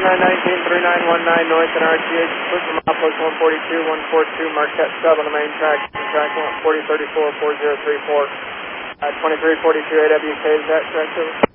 3919, 3919 north and RTH, push from outpost 142, 142, Marquette sub on the main track, track 4034, 4034, 2342 AWK, is that correct?